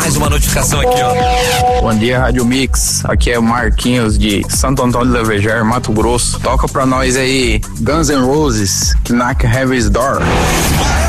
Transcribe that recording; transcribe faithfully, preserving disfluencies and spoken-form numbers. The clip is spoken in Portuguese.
Mais uma notificação aqui, ó. Bom dia, Rádio Mix. Aqui é o Marquinhos de Santo Antônio do Leveger, Mato Grosso. Toca pra nós aí Guns N' Roses, Knock Heaven's Door.